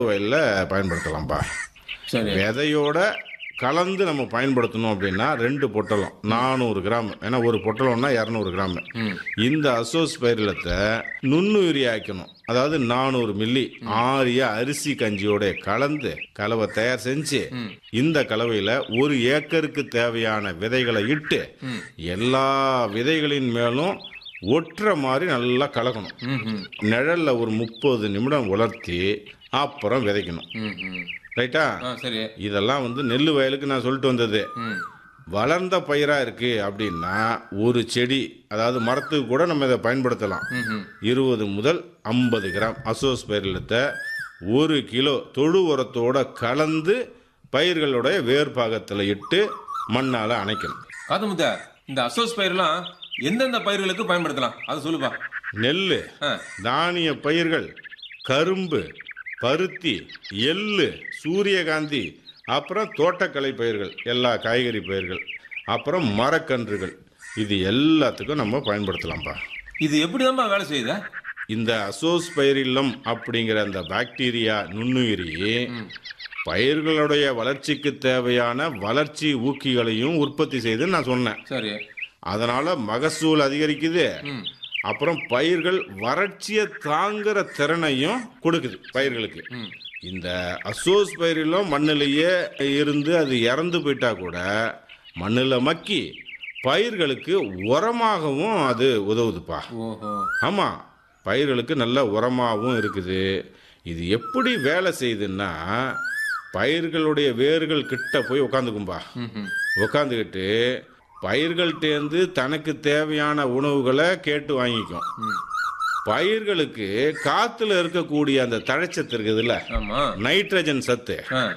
வயல்ல பயன்படுத்தலாம்ப்பா. சரி. விதையோட கலந்து நம்ம பயன்படுத்தணும் அப்படின்னா 2 பொட்டலம் 400 கிராம். ஏன்னா ஒரு பொட்டலம்னா 200 கிராம். இந்த அசோஸ்பைரிலத்தை நுண்ணுயிரி ஆக்கணும். அதாவது 400 மில்லி ஆரிய அரிசி கஞ்சியோட கலந்து கலவை தயார் செஞ்சு இந்த கலவையில 1 ஏக்கருக்கு தேவையான விதைகளை இட்டு எல்லா விதைகளின் மேலும் ஒட்டுற மாதிரி நல்லா கலக்கணும். நிழல்ல ஒரு 30 நிமிடம் உலர்த்தி அப்புறம் விதைக்கணும். ரைட்டா? சரி. இதெல்லாம் நெல் வயலுக்கு நான் சொல்லிட்டு வந்தது. வளர்ந்த பயிரா இருக்கு அப்படின்னா ஒரு செடி, அதாவது மரத்துக்கு கூட நம்ம இதை பயன்படுத்தலாம். 20 முதல் 50 கிராம் அசோஸ்பைரிலத்தை 1 கிலோ தொழு உரத்தோட கலந்து பயிர்களுடைய வேர்பாகத்தில் இட்டு மண்ணால அணைக்கணும். காதமுத்த, இந்த அசோஸ்பைர்லாம் எந்தெந்த பயிர்களுக்கு பயன்படுத்தலாம் அது சொல்லுப்பா. நெல், தானிய பயிர்கள், கரும்பு, பருத்தி, எள்ளு, சூரியகாந்தி, அப்புறம் தோட்டக்கலை பயிர்கள், எல்லா காய்கறி பயிர்கள், அப்புறம் மரக்கன்றுகள், இது எல்லாத்துக்கும் நம்ம பயன்படுத்தலாம்ப்பா. இது எப்படிதான்ப்பா வேலை செய்யுது? இந்த அசோஸ்பைரிலம் அப்படிங்கிற அந்த பாக்டீரியா நுண்ணுயிரி பயிர்களுடைய வளர்ச்சிக்கு தேவையான வளர்ச்சி ஊக்கிகளையும் உற்பத்தி செய்து நான் சொன்னேன். சரி. அதனால மகசூல் அதிகரிக்குது. அப்புறம் பயிர்கள் வறட்சியை தாங்குற திறனையும் கொடுக்குது பயிர்களுக்கு. இந்த அசோஸ்பைரிலம் மண்ணிலேயே இருந்து அது இறந்து போயிட்டா கூட மண்ணில் மக்கி பயிர்களுக்கு உரமாகவும் அது உதவுதுப்பா. ஆமா, பயிர்களுக்கு நல்ல உரமாகவும் இருக்குது. இது எப்படி வேலை செய்யுதுன்னா, பயிர்களுடைய வேர்கள் கிட்ட போய் உட்காந்துக்கும்பா. உட்காந்துக்கிட்டு பயிர்கள்டேந்து தனக்கு தேவையான உணவுகளை கேட்டு வாங்கிக்கும். பயிர்களுக்கு காத்துல இருக்கக்கூடிய அந்த தழைச்சத்து இருக்குதுல்ல, நைட்ரஜன் சத்து,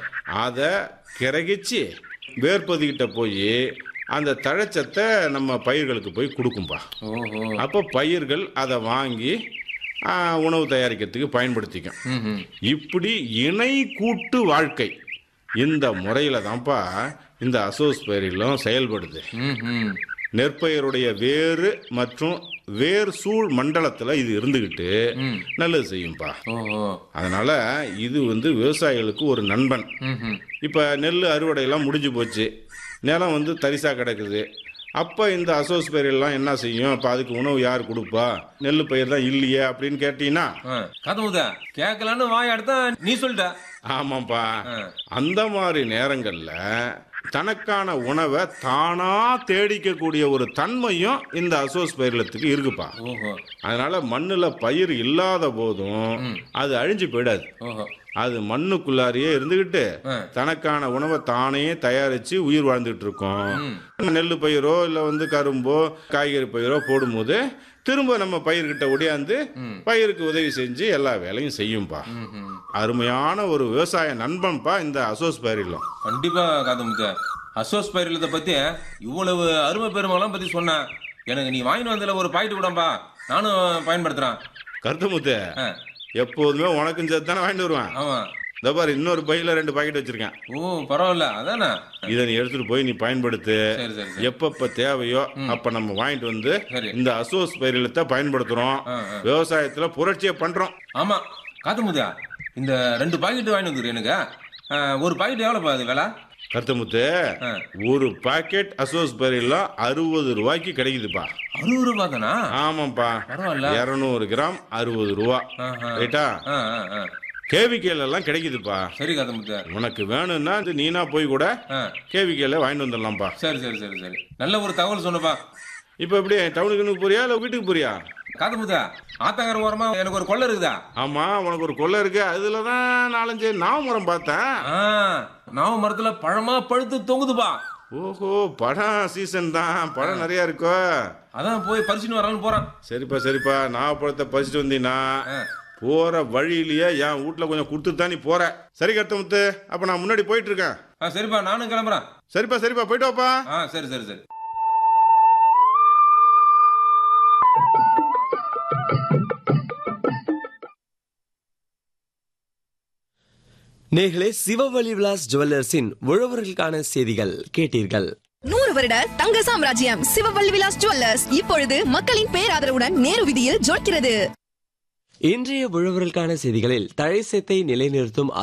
அதை கிரகிச்சு வேர்பதிக்கிட்ட போய் அந்த தழைச்சத்தை நம்ம பயிர்களுக்கு போய் கொடுக்கும்பா. அப்போ பயிர்கள் அதை வாங்கி உணவு தயாரிக்கிறதுக்கு பயன்படுத்திக்கும். இப்படி இணை கூட்டு வாழ்க்கை இந்த முறையில தான்ப்பா இந்த அசோஸ்பைரிலம் செயல்படுது. நெற்பயிරුடைய வேறு மற்றும் வேர் சூழ் மண்டலத்துல இது இருந்துகிட்டு நல்லது செய்யும்பா. அதனால இது விவசாயிகளுக்கு ஒரு நண்பன். இப்ப நெல் அறுவடை எல்லாம் முடிஞ்சு போச்சு, நிலம் தரிசா கிடக்குது. அப்ப இந்த அசோஸ்பைரிலாம் என்ன செய்யும்? அப்ப அதுக்கு உணவு யார் கொடுப்பா? நெல் பயிர் தான் இல்லையே அப்படின்னு கேட்டீங்கன்னா, கேட்கலான்னு வாயாடுதா நீ சொல்லிட்ட. ஆமாப்பா, அந்த மாதிரி நேரங்கள்ல தனக்கான உணவை தானா தேடிக்கக்கூடிய ஒரு தன்மையும் இந்த அசோஸ்பைரிலத்துக்கு இருக்குப்பா. அதனால மண்ணுல பயிர் இல்லாத போதும் அது அழிஞ்சு போயிடாது. அது மண்ணுக்குள்ளாரியே இருந்துகிட்டு தனக்கான உணவை தானே தயாரிச்சு உயிர் வாழ்ந்துட்டு இருக்கும். நெல் பயிரோ இல்ல கரும்போ காய்கறி பயிரோ போடும்போது திரும்ப நம்ம பயிர்கிட்ட ஒடியாந்து பயிருக்கு உதவி செஞ்சு எல்லா வேலையும் செய்யும்பா. அருமையான ஒரு விவசாய நண்பன்பா இந்த அசோஸ்பைரிலம். கண்டிப்பா காதமுத்த, அசோஸ்பைரிலத்தை பத்தி இவ்வளவு அருமை பெருமைலாம் பத்தி சொன்ன எனக்கு நீ வாங்கிட்டு வந்ததுல ஒரு பாக்கெட் கூடப்பா, நானும் பயன்படுத்துறேன். கருத்தமுத்து, எப்போதுமே உனக்கும் சேர்த்து தானே வாங்கிட்டு வருவேன். ஆமா, இந்த பாரு இன்னொரு பையில 2 பாக்கெட் வச்சிருக்கேன். ஓ பரவாயில்ல, அதானே. இதை நீ எடுத்துட்டு போய் நீ பயன்படுத்து. எப்பப்ப தேவையோ அப்ப நம்ம வாங்கிட்டு இந்த அசோஸ்பைரிலத்தை பயன்படுத்துறோம். விவசாயத்துல புரட்சியை பண்றோம். ஆமா காத்தமுத்தா, இந்த 2 பாக்கெட் வாங்கிட்டு வந்துரு. எனக்கு ஒரு பாக்கெட் எவ்வளவு அது விலை? கருத்தமுத்து, ஒரு பாக்கெட் அசோஸ்பைரிலம் 60 ரூபாய்க்கு கிடைக்குதுப்பா. 60 ரூபா தானா? ஆமாப்பா, 200 கிராம் 60 ரூபா. ரைட்டா? கேவிகேல எல்லாம் கிடைக்குதுப்பா. சரி காத்தமுத்து, உனக்கு வேணும்னா நீனா போய் கூட கேவிகேல வாங்கிட்டு வந்துடலாம்ப்பா. சரி சரி சரி சரி, நல்ல ஒரு தகவல் சொன்னப்பா. இப்ப எப்படி டவுனுக்கு போறியா இல்ல வீட்டுக்கு போறியா? காத்தமுத்தா, ஆத்தங்கர ஓரமா எனக்கு ஒரு கொள்ளை இருக்குதா? ஆமா, உனக்கு ஒரு கொள்ளை இருக்கு. அதுலதான் 4-5 நாவமரம் பார்த்தேன். நாவமரத்துல பழமா பழுத்து தொங்குதுப்பா. ஓஹோ, பழம் சீசன் தான், பழம் நிறைய இருக்கோ. அதான் போய் பறிச்சுன்னு வரலான்னு போறான். சரிப்பா சரிப்பா, நாவப்பழத்தை பறிச்சுட்டு வந்தீங்கன்னா போற வழியிலேயே என் வீட்டுல கொஞ்சம் கொடுத்துட்டு நீ போற. சரி கருத்தமுத்து, அப்ப நான் முன்னாடி போயிட்டு இருக்கேன். சரிப்பா, நானும் கிளம்புறேன். சரிப்பா சரிப்பா, போயிட்டு வாப்பா. சரி சரி சரி. நேர்களே, சிவவழி விலாஸ் ஜுவல்லர்ஸின் உழவர்களுக்கான செய்திகள் கேட்டீர்கள். 100 வருட தங்க சாம்ராஜ்யம் சிவவழி விலாஸ் ஜுவல்லர்ஸ் இப்பொழுது மக்களின் பேராதரவுடன் நேரு வீதியில் ஜொலிக்கிறது. இன்றைய உழவர்களுக்கான செய்திகளில் தழைச்சத்தை நிலைநிறுத்தும்